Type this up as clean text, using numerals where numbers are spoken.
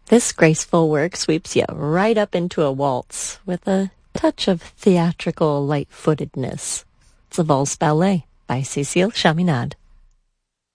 This graceful work sweeps you right up into a waltz with a touch of theatrical light-footedness. It's a valse ballet by Cécile Chaminade.